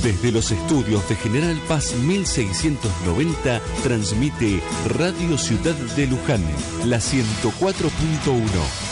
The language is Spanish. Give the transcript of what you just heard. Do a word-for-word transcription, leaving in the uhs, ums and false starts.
Desde los estudios de General Paz mil seiscientos noventa transmite Radio Ciudad de Luján, la ciento cuatro punto uno.